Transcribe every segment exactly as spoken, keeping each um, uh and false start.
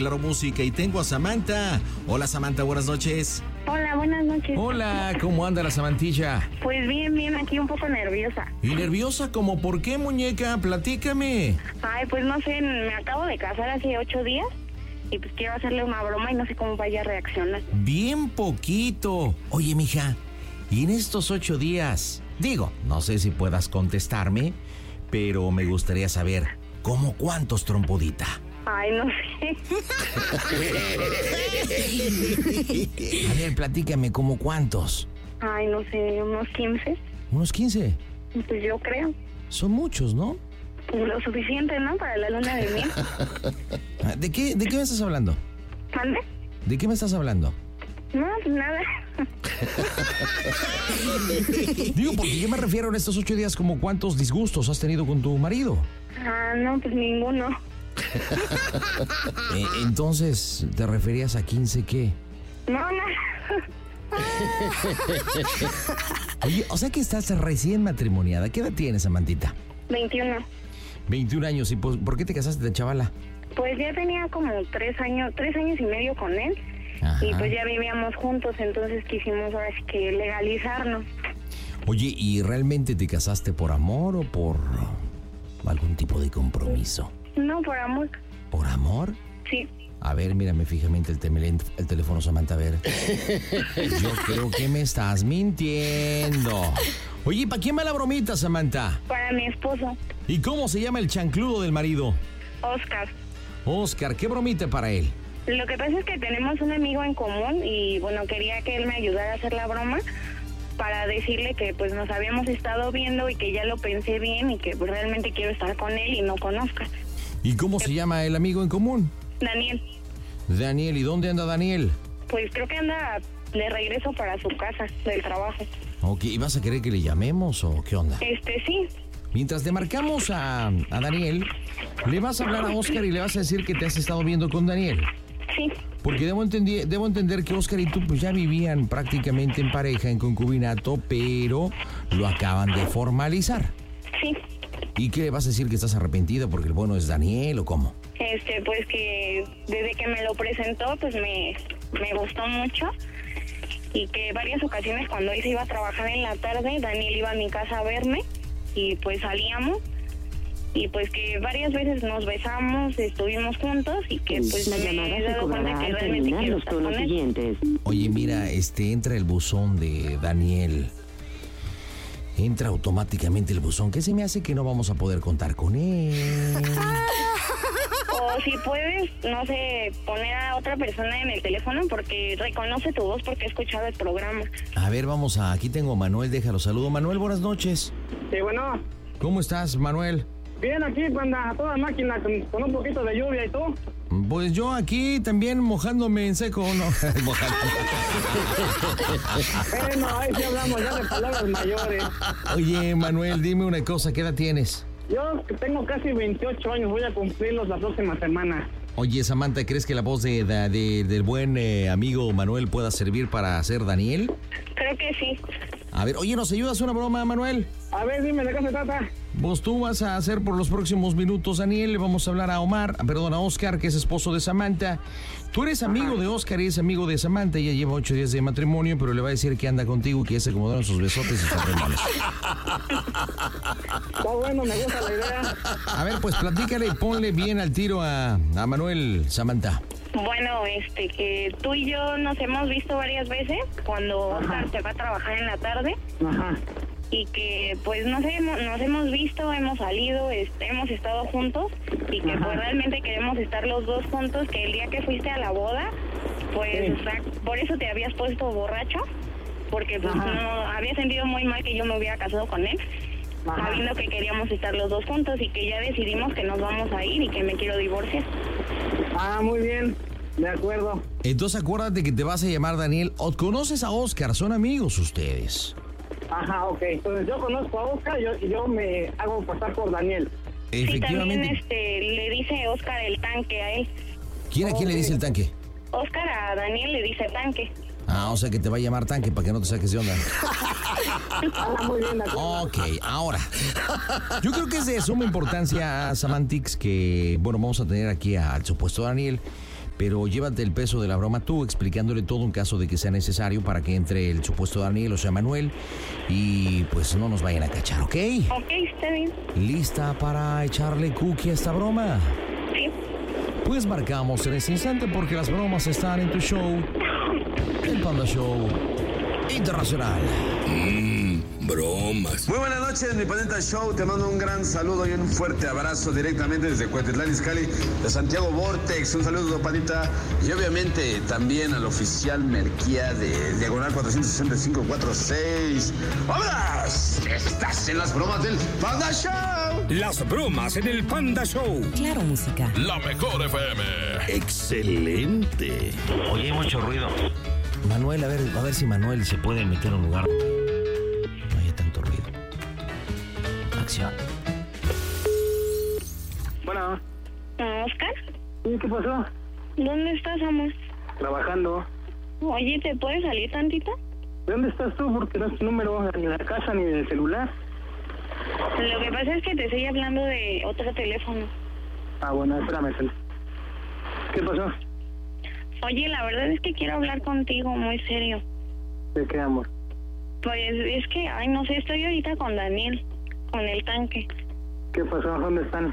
Claro Música y tengo a Samantha. Hola Samantha, buenas noches. Hola, buenas noches. Hola, ¿cómo anda la Samantilla? Pues bien, bien, aquí un poco nerviosa. ¿Y nerviosa como por qué, muñeca? Platícame. Ay, pues no sé, me acabo de casar hace ocho días y pues quiero hacerle una broma y no sé cómo vaya a reaccionar. Bien poquito. Oye, mija, y en estos ocho días, digo, no sé si puedas contestarme, pero me gustaría saber, ¿cómo cuántos, trompudita? Ay, no sé. A ver, platícame, ¿cómo cuántos? Ay, no sé, unos quince. ¿Unos quince? Pues yo creo. Son muchos, ¿no? Lo suficiente, ¿no? Para la luna de miel. ¿De qué, de qué me estás hablando? ¿Mande? ¿De qué me estás hablando? No, pues nada. Digo, porque yo me refiero en estos ocho días como cuántos disgustos has tenido con tu marido. Ah, no, pues ninguno. Eh, entonces, ¿te referías a quince qué? No, no. Oye, o sea que estás recién matrimoniada. ¿Qué edad tienes, Amantita? veintiuno. veintiún años. ¿Y pues, por qué te casaste de chavala? Pues ya tenía como tres años, tres años y medio con él. Ajá. Y pues ya vivíamos juntos, entonces quisimos ahora sí que legalizarnos. Oye, ¿y realmente te casaste por amor o por algún tipo de compromiso? No, por amor. ¿Por amor? Sí. A ver, mírame fijamente el, temel- el teléfono, Samantha, a ver. Yo creo que me estás mintiendo. Oye, ¿para quién va la bromita, Samantha? Para mi esposo, ¿Y cómo se llama el chancludo del marido? Oscar. Oscar, ¿qué bromita para él? Lo que pasa es que tenemos un amigo en común y bueno, quería que él me ayudara a hacer la broma para decirle que pues nos habíamos estado viendo y que ya lo pensé bien y que pues realmente quiero estar con él y no con Oscar. ¿Y cómo se llama el amigo en común? Daniel, Daniel, ¿y dónde anda Daniel? pues creo que anda de regreso para su casa del trabajo. Ok, ¿y vas a querer que le llamemos o qué onda? Este sí, Mientras te marcamos a, a Daniel, le vas a hablar a Oscar y le vas a decir que te has estado viendo con Daniel. sí. Porque debo, entendi- debo entender que Oscar y tú pues ya vivían prácticamente en pareja, en concubinato, pero lo acaban de formalizar. Sí, ¿Y qué le vas a decir, que estás arrepentida porque el bueno es Daniel o cómo? este, pues que desde que me lo presentó, pues me, me gustó mucho y que varias ocasiones cuando él se iba a trabajar en la tarde, Daniel iba a mi casa a verme y pues salíamos y pues que varias veces nos besamos, estuvimos juntos y que pues La me llamada he se dado cuenta cobrará que al realmente terminar quiero los estar con tonos él. siguientes. Oye, mira, este, entra el buzón de Daniel. Entra automáticamente el buzón. ¿Qué se me hace que no vamos a poder contar con él? O si puedes, no sé, poner a otra persona en el teléfono porque reconoce tu voz porque he escuchado el programa. A ver, vamos a... Aquí tengo a Manuel, déjalo. Saludo. Manuel, buenas noches. Sí, bueno, ¿Cómo estás, Manuel? bien aquí, banda, a toda máquina, con, con un poquito de lluvia, ¿y tú? Pues yo aquí también mojándome en seco, ¿no? Mojándome. Bueno, ahí sí hablamos ya de palabras mayores. Oye, Manuel, dime una cosa, ¿qué edad tienes? Yo que tengo casi veintiocho años, voy a cumplirlos la próxima semana. Oye, Samantha, ¿crees que la voz de, de- de- del buen eh, amigo Manuel pueda servir para hacer Daniel? Creo que sí. A ver, oye, ¿nos ayudas una broma, Manuel? A ver, dime, ¿de qué se trata? Vos tú vas a hacer por los próximos minutos, Daniel. Le vamos a hablar a Omar, perdón, a Oscar, que es esposo de Samantha. Tú eres amigo de Oscar y es amigo de Samantha. Ella lleva ocho días de matrimonio, pero le va a decir que anda contigo y que ya se acomodaron sus besotes y sus remones. Está bueno, me gusta la idea. A ver, pues platícale y ponle bien al tiro a, a Manuel, Samantha. Bueno, este, que tú y yo nos hemos visto varias veces cuando Oscar se va a trabajar en la tarde Ajá. y que pues no sé, hemos- nos hemos visto, hemos salido, este, hemos estado juntos y que Ajá. pues realmente queremos estar los dos juntos, que el día que fuiste a la boda, pues Sí. o sea, por eso te habías puesto borracho, porque pues Ajá. no, había sentido muy mal que yo me hubiera casado con él, Ajá. sabiendo que queríamos estar los dos juntos y que ya decidimos que nos vamos a ir y que me quiero divorciar. Ah, muy bien, de acuerdo. Entonces acuérdate que te vas a llamar Daniel. O conoces a Oscar, son amigos ustedes. Ajá, ok. Entonces yo conozco a Oscar y yo, y yo me hago pasar por Daniel. Sí, también Efectivamente. este, le dice Oscar el tanque a él. ¿Quién a quién le dice el tanque? Oscar a Daniel le dice tanque. Ah, o sea que te va a llamar tanque para que no te saques de onda. Ah, muy bien, de acuerdo. Ok, ahora. Yo creo que es de suma importancia, Samantix, que, bueno, vamos a tener aquí al supuesto Daniel. pero llévate el peso de la broma tú, explicándole todo en caso de que sea necesario para que entre el supuesto Daniel, o sea, Manuel, y pues no nos vayan a cachar, ¿ok? Ok, está bien. ¿Lista para echarle cookie a esta broma? Sí. Pues marcamos en este instante porque las bromas están en tu show, el Panda Show Internacional. Mmm, bromas. Muy buenas noches, mi Pandita Show. Te mando un gran saludo y un fuerte abrazo directamente desde Cuautitlán Izcalli, de Santiago Vortex. Un saludo, Pandita. Y obviamente también al oficial Merquía de Diagonal cuatrocientos sesenta y cinco cuarenta y seis. ¡Vámonos! Estás en las bromas del Panda Show. Las bromas en el Panda Show. Claro, música. La mejor F M. Excelente. Oye, hay mucho ruido. Manuel, a ver, a ver si Manuel se puede meter en un lugar no haya tanto ruido. Acción. Bueno, ¿Oscar? ¿y qué pasó? ¿Dónde estás, amor? Trabajando. Oye, ¿te puedes salir tantito? ¿De dónde estás tú? Porque no es tu número ni en la casa ni en el celular. Lo que pasa es que te estoy hablando de otro teléfono. Ah, bueno, espérame. ¿Qué pasó? Oye, la verdad es que quiero hablar contigo muy serio. ¿De qué, amor? Pues es que, ay, no sé, estoy ahorita con Daniel, con el tanque. ¿Qué pasó? ¿Dónde están?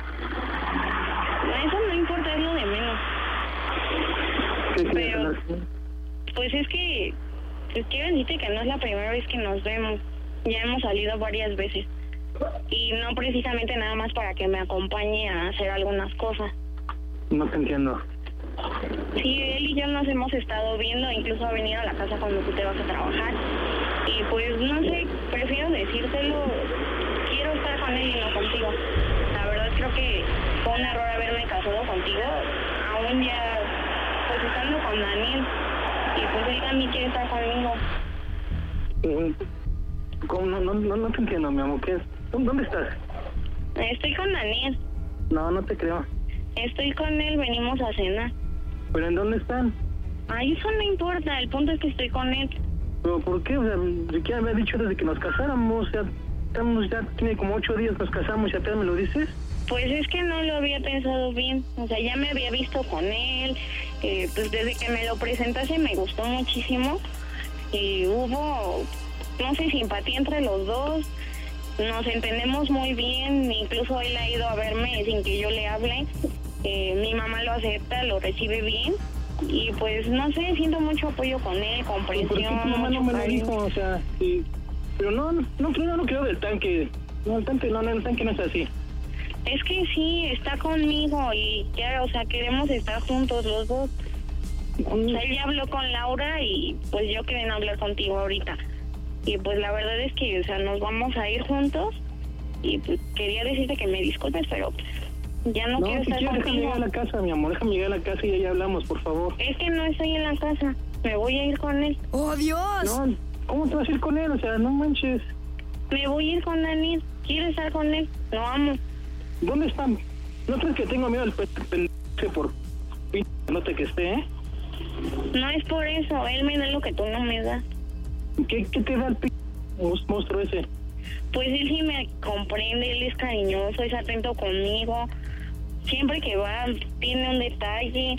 Eso no importa, es lo de menos. ¿Qué quieres Pero, hablar? pues es que, pues quiero decirte que no es la primera vez que nos vemos. Ya hemos salido varias veces. Y no precisamente nada más para que me acompañe a hacer algunas cosas. No te entiendo. Sí, él y yo nos hemos estado viendo, incluso ha venido a la casa cuando tú te vas a trabajar. Y pues, no sé, prefiero decírtelo, quiero estar con él y no contigo. La verdad creo que fue un error haberme casado contigo, aún ya, pues estando con Daniel. Y pues él también quiere estar conmigo. ¿Cómo? No, no, no, no te entiendo, mi amor. ¿Qué es? ¿Dónde estás? Estoy con Daniel, No, no te creo. estoy con él, venimos a cenar. ¿Pero en dónde están? Ay, eso no importa, el punto es que estoy con él. ¿Pero por qué? O sea, siquiera me has dicho desde que nos casáramos. O sea, estamos ya, tiene como ocho días nos casamos y apenas me lo dices. Pues es que no lo había pensado bien, o sea, ya me había visto con él, eh, pues desde que me lo presentase me gustó muchísimo y hubo, no sé, simpatía entre los dos, nos entendemos muy bien, incluso él ha ido a verme sin que yo le hable, eh, mi mamá lo acepta, lo recibe bien y pues no sé, siento mucho apoyo con él, comprensión. ¿Por qué tu mamá no me lo dijo? O sea, sí, pero no, no, no creo, no creo del tanque. No, el tanque no, no, el tanque no es así. Es que sí, está conmigo y ya, o sea, queremos estar juntos los dos. O sea, él ya habló con Laura y pues yo quería hablar contigo ahorita. Y pues la verdad es que, o sea, nos vamos a ir juntos y pues quería decirte que me disculpes, pero pues ya no, No, quiero si estar quieres, déjame contigo. llegar a la casa, mi amor. Déjame llegar a la casa y ya hablamos, por favor. Es que no estoy en la casa, me voy a ir con él. ¡Oh, Dios! No, ¿cómo te vas a ir con él? O sea, no manches. Me voy a ir con Daniel, quiero estar con él, lo amo. ¿Dónde están? ¿No crees que tengo miedo al pendejo por pinche que esté, eh? No es por eso, él me da lo que tú no me das. ¿Qué, qué te da el pinche monstruo ese? Pues él sí me comprende, él es cariñoso, es atento conmigo. Siempre que va, tiene un detalle.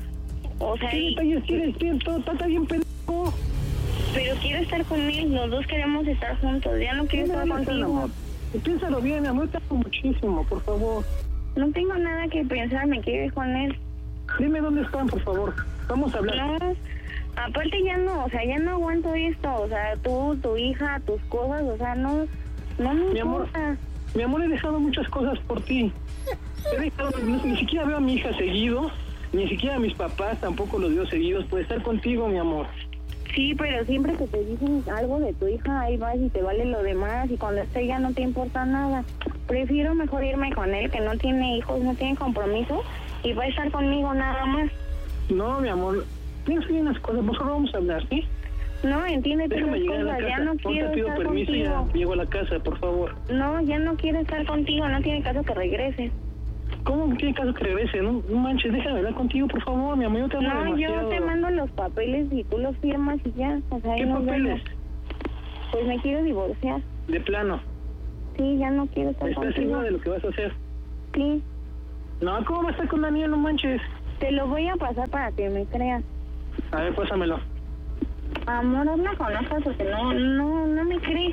O sea, ¿Qué y- detalles quieres? ¿Qué? Todo está bien pendejo. pero quiero estar con él, los dos queremos estar juntos, ya no quiero estar contigo. Piénsalo bien, amor, te amo muchísimo, por favor. No tengo nada que pensar, me quiero ir con él. Dime dónde están, por favor. Vamos a hablar. No, aparte ya no, o sea, ya no aguanto esto, o sea, tú, tu hija, tus cosas, o sea, no, no me Mi amor, importa. mi amor, he dejado muchas cosas por ti. He dejado, ni, ni siquiera veo a mi hija seguido, ni siquiera a mis papás tampoco los veo seguidos por estar contigo, mi amor. Sí, pero siempre que te dicen algo de tu hija, ahí vas y te vale lo demás, y cuando esté ya no te importa nada. Prefiero mejor irme con él, que no tiene hijos, no tiene compromiso, y va a estar conmigo nada más. No, mi amor, piensa bien las cosas, por favor vamos a hablar, ¿sí? No, entiende tú Déjame las llegar a la cosas, ya casa. no Ahorita quiero pido estar permiso y ya contigo. llego a la casa, por favor. No, ya no quiero estar contigo, no tiene caso que regreses. ¿Cómo tiene caso que regrese? No, no manches, déjame hablar contigo, por favor, mi amor, yo te amo No, demasiado. yo te mando los papeles y tú los firmas y ya. O sea, ahí ¿Qué nos papeles? vemos. Pues me quiero divorciar. De plano. Sí, ya no quiero estar ¿Estás contigo. segura de lo que vas a hacer? Sí, No, ¿cómo vas a estar con Daniel? No manches. Te lo voy a pasar para que me creas. A ver, pásamelo. Amor, no la conozcas porque no, no, no me crees.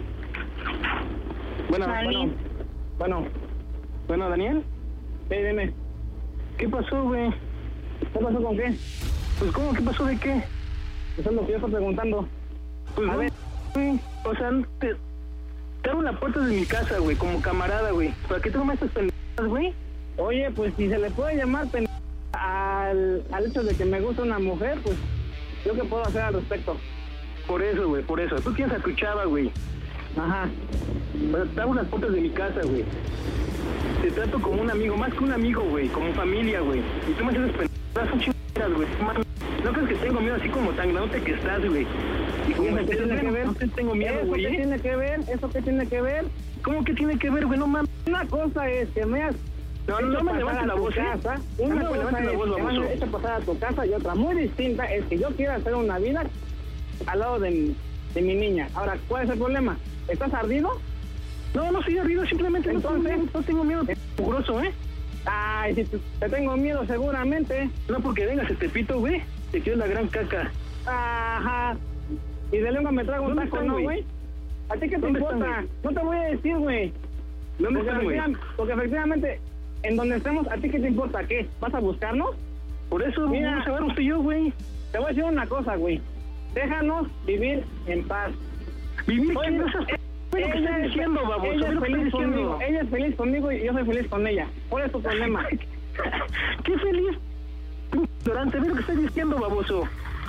Bueno, Dani. bueno, bueno, bueno, Daniel. Hey, dime. ¿Qué pasó, güey? ¿Qué pasó con qué? Pues, ¿cómo? ¿Qué pasó de qué? Eso es lo que yo estoy preguntando. Pues, A güey, güey, o sea, te, te abro la puerta de mi casa, güey, como camarada, güey. ¿Para qué tú no me haces pendejadas, güey? Oye, pues si se le puede llamar pen... al, al hecho de que me gusta una mujer, pues, ¿yo qué puedo hacer al respecto? Por eso, güey, por eso. Tú tienes a tu chava, güey. Ajá. Pero te abro las puertas de mi casa, güey. Te trato como un amigo, más que un amigo, güey, como familia, güey. Y tú me haces pendejadas, son chingadas, güey. No crees que tengo miedo así como tan grande que estás, güey. Y como ¿Eso qué tiene que ver? No te tengo miedo, ¿Eso güey. qué ¿eh? tiene que ver? ¿Eso qué tiene que ver? ¿Cómo que tiene que ver, güey? No mames. Una cosa es que me has... No, no, no me levantes la voz, ¿eh? casa. No Una me cosa levantes es la voz, que me baboso. has hecho pasar a tu casa y otra muy distinta es que yo quiera hacer una vida al lado de mi, de mi niña. Ahora, ¿cuál es el problema? ¿Estás ardido? No, no soy ardido, simplemente Entonces, no, tengo, no tengo miedo mugroso, ¿eh? Ay, si te, te tengo miedo seguramente. No porque vengas el tepito, güey. Te quiero la gran caca. Ajá. Y de lengua me trago un ¿Dónde taco, están, ¿no, güey? güey? ¿A ti qué te ¿Dónde importa? están, No te voy a decir, güey. ¿Dónde Porque, están, güey? efectiva- porque efectivamente, en donde estemos, ¿a ti qué te importa? ¿Qué? ¿Vas a buscarnos? Por eso, Mira. vamos a ver usted y yo, güey. Te voy a decir una cosa, güey. Déjanos vivir en paz. Vivir, Oye, ¿qué no esas eh, ¿Qué es lo que ella estás es- diciendo, baboso? ella ¿Qué es es lo que feliz estás conmigo. diciendo? Ella es feliz conmigo y yo soy feliz con ella. ¿Cuál es tu problema? ¿Qué feliz? Ignorante, ve lo que estás diciendo, baboso.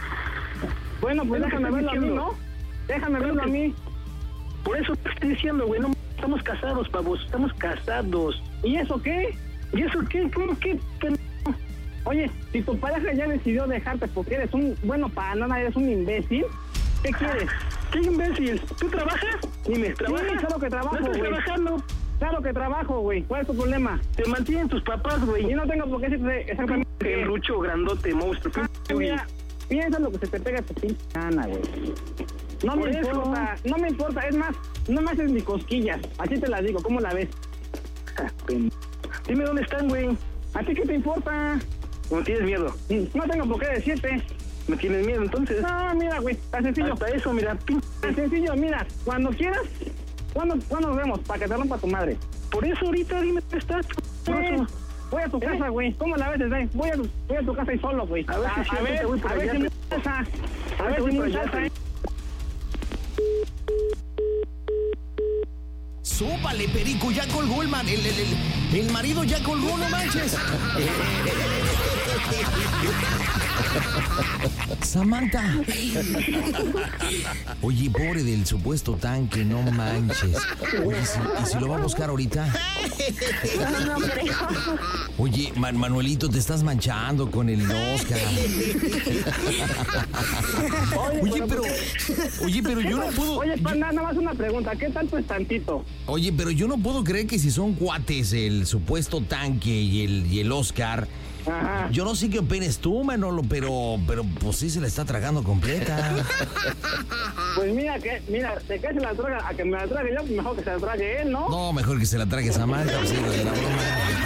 Bueno, pues Es lo que déjame estoy verlo a mí, diciendo. ¿no? Déjame Creo verlo a que- mí. Por eso te estoy diciendo, güey. No, estamos casados, baboso. Estamos casados. ¿Y eso qué? ¿Y eso qué? ¿Cómo qué? ¿Qué? Oye, si tu pareja ya decidió dejarte porque eres un bueno para nada, eres un imbécil, ¿qué quieres? ¿Qué imbécil? ¿Tú trabajas? Dime, ¿trabajas? Sí, claro que trabajo, ¿No estás güey. trabajando? Claro que trabajo, güey. ¿Cuál es tu problema? Te mantienen tus papás, güey. Y no tengo por qué decirte exactamente Qué qué. rucho, grandote, monstruo. Ah, ¿Qué, güey? mira, piensa lo que se te pega a tu pinche gana, güey. No Por me eso. importa, no me importa. Es más, no me haces ni cosquillas. Así te la digo, ¿cómo la ves? Ah, pen- Dime dónde están, güey. ¿A ti qué te importa? ¿No tienes miedo? No tengo por qué decirte. ¿Me tienes miedo entonces? No, mira, güey, tan sencillo. Hasta eso, mira, pin... Tan sencillo, mira, cuando quieras, ¿cuándo, ¿cuándo nos vemos? Para que te rompa tu madre. Por eso ahorita dime dónde estás. Por Sí, eso. voy a tu casa, güey. ¿Cómo la ves, desde? Voy a, tu- voy a tu casa y solo, güey. A ver si es cierto, ver, te voy por a ver allá, si te- muy salsa. A te ver voy si por muy allá, salsa, te- ¿eh? Súbale, Perico, ya colgó el, man, el, el, el, el marido, ya colgó, no manches. Samantha. Oye, pobre del supuesto tanque, no manches. Oye, ¿y si, y si lo va a buscar ahorita? No, no creo. Oye, Man- Manuelito, te estás manchando con el Oscar. Oye, pero, oye, pero yo no puedo. Oye, yo- panda, nada más una pregunta. ¿Qué tanto es tantito? Oye, pero yo no puedo creer que si son cuates el supuesto tanque y el, y el Oscar. Ajá. Yo no sé qué opinas tú, Manolo, pero, pero pues sí se la está tragando completa. Pues mira, que, mira, de que se la traga, a que me la trague yo, pues mejor que se la trague él, ¿no? No, mejor que se la trague Samantha, pues sí, lo de la broma.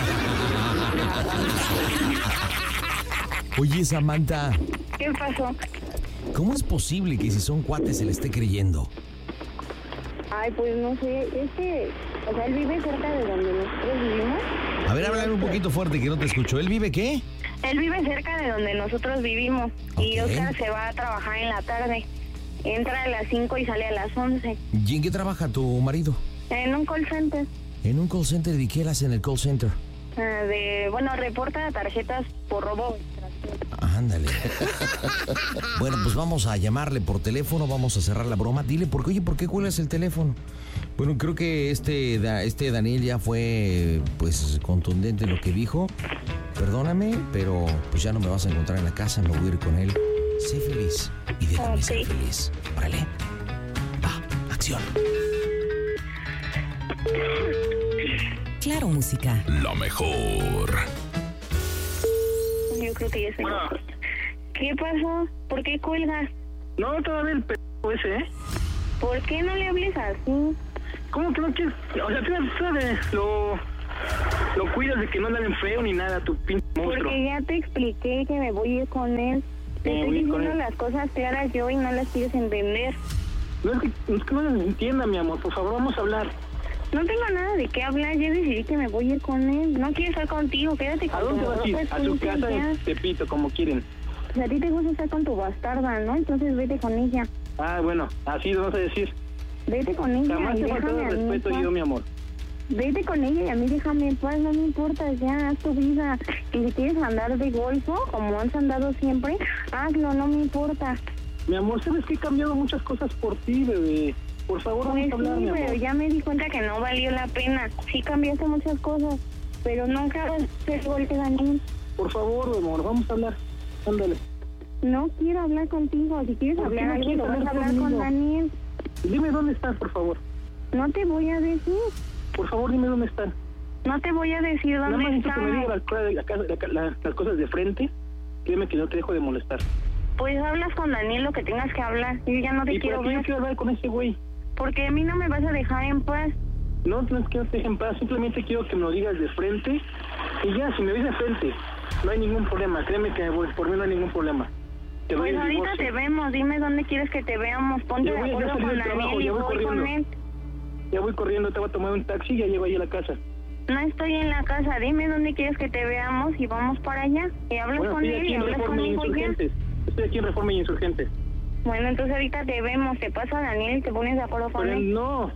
Oye, Samantha, ¿Qué pasó? ¿cómo es posible que si son cuates se le esté creyendo? Ay, pues no sé, es que, o sea, él vive cerca de donde nosotros vivimos. A ver, háblame un poquito fuerte que no te escucho. ¿Él vive qué? Él vive cerca de donde nosotros vivimos y Ok. Oscar se va a trabajar en la tarde. Entra a las cinco y sale a las once. ¿Y en qué trabaja tu marido? En un call center. En un call center. ¿Y qué él hace en el call center? ah, de, bueno, reporta tarjetas por robo. Ándale. Bueno, pues vamos a llamarle por teléfono, vamos a cerrar la broma. Dile, porque, oye, ¿por qué cuelgas el teléfono? Bueno, creo que este, Da- este Daniel ya fue, pues, contundente en lo que dijo. Perdóname, pero pues ya no me vas a encontrar en la casa, me voy a ir con él. Sé feliz y déjame Ok. ser feliz. Órale. Va, acción. Claro, música. La mejor. Yo creo que ya se Bueno. ¿Qué pasó? ¿Por qué cuelgas? No, todavía el p*** ese, ¿eh? ¿Por qué no le hables así? ¿Cómo que no quieres? O sea, tú sabes, lo... Lo cuidas de que no anden feo ni nada, tu pinche monstruo. Porque ya te expliqué que me voy a ir con él. Te Me estoy voy a ir con diciendo él. las cosas claras yo y no las quieres entender. No es que, es que no las entienda, mi amor. Por favor, vamos a hablar. No tengo nada de qué hablar, ya decidí que me voy a ir con él. No quiero estar contigo, quédate ¿A con dónde tu vas a ir? otra A su escucha casa ya. en Tepito, como quieren. Pues a ti te gusta estar con tu bastarda, ¿no? Entonces vete con ella. Ah, bueno, así lo vas a decir. Vete con ella Jamás y te he faltado déjame a mí en respeto paz. yo, mi amor. Vete con ella y a mí déjame en paz, no me importa, ya, haz tu vida. Y si quieres andar de golfo, como has andado siempre, hazlo, no me importa. Mi amor, ¿sabes que he cambiado muchas cosas por ti, bebé? Por favor, Pues vamos a hablar, sí, mi pero amor. ya me di cuenta que no valió la pena. Sí cambiaste muchas cosas, pero nunca vas a ser igual que Daniel. Por favor, mi amor, vamos a hablar. Ándale. No quiero hablar contigo, si quieres ¿Por qué hablar no algo, quieres lo vas a hablar hablar con conmigo? Daniel. Dime dónde estás, por favor. No te voy a decir, Por favor, dime dónde están. no te voy a decir Nada dónde más necesito que me digas estamos. las, cosas- la- la- la- las cosas de frente. Créeme que no te dejo de molestar. Pues hablas con Daniel lo que tengas que hablar. Yo ya no te ¿Y quiero por qué yo ver, quiero hablar con ese güey? porque a mí no me vas a dejar en paz. No, no es que no te deje en paz. Simplemente quiero que me lo digas de frente. Y ya, si me ves de frente, no hay ningún problema. Créeme que por por mí no hay ningún problema. Te doy Pues el ahorita divorcio. te vemos, dime dónde quieres que te veamos. Ponte Ya de voy- ya acuerdo salí con del trabajo, Daniel y ya voy voy con corriendo. él. Ya voy corriendo, te voy a tomar un taxi y ya llego ahí a la casa. No estoy en la casa, dime dónde quieres que te veamos y vamos para allá. Y hablas Bueno, con estoy él aquí y en hablas Reforma y conmigo ya. Insurgentes. Estoy aquí en Reforma y Insurgentes. Bueno, entonces ahorita te vemos, te pasa a Daniel y te pones de acuerdo con Pero él. no.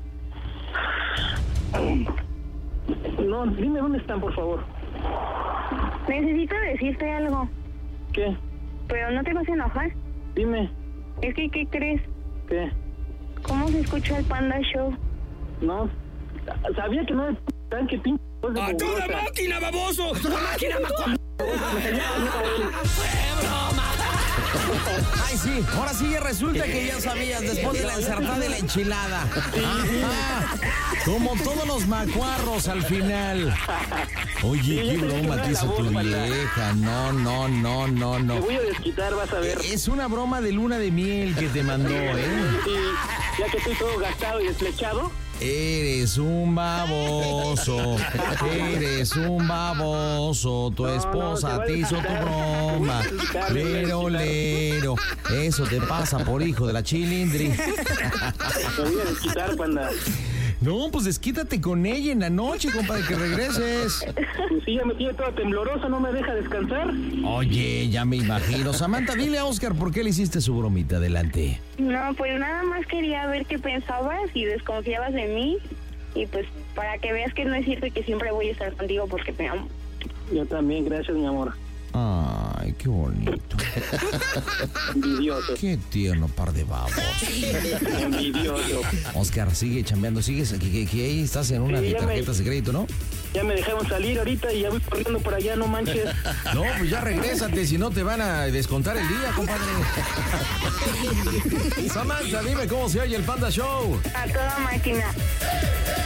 No, dime dónde están, por favor. Necesito decirte algo, ¿Qué? pero no te vas a enojar. Dime. Es que, ¿qué crees? ¿Qué? ¿Cómo se escucha el Panda Show? No. Sabía que no me tan que pinche. cosa ¡A toda mugrosa. máquina, baboso! ¡A toda máquina, macuarro! Ay, sí, ahora sí ya resulta que ya sabías después de la ensartada y la enchilada. Ajá. Como todos los macuarros al final. Oye, Sí, qué ya te dije broma que te no hizo era tu la voz, panda. vieja. No, no, no, no, Te no. voy a desquitar, vas a ver. Es una broma de luna de miel que te mandó, ¿eh? Y ya que estoy todo gastado y desflechado, Eres un baboso, eres un baboso, tu No, no, esposa te va a te hizo tu desquitar. broma, Te voy a desquitar, te voy a lero, desquitar. lero, eso te pasa por hijo de la chilindri. me voy a desquitar, panda. No, pues desquítate con ella en la noche, compadre, que regreses. Pues sí, ya me tiene toda temblorosa, no me deja descansar. Oye, ya me imagino. Samantha, dile a Oscar por qué le hiciste su bromita. Adelante. No, pues nada más quería ver qué pensabas y desconfiabas de mí. Y pues para que veas que no es cierto y que siempre voy a estar contigo porque te amo. Yo también, gracias, mi amor. Ay, qué bonito. Envidioso, Qué tierno par de babos. envidioso. Oscar, sigue chambeando, sigues, que, que, que ahí estás en una Sí, de ya me- tarjetas de crédito, ¿no? Ya me dejaron salir ahorita y ya voy corriendo por allá, no manches. No, pues ya regrésate, si no te van a descontar el día, compadre. Samantha, dime cómo se oye el Panda Show. A toda máquina.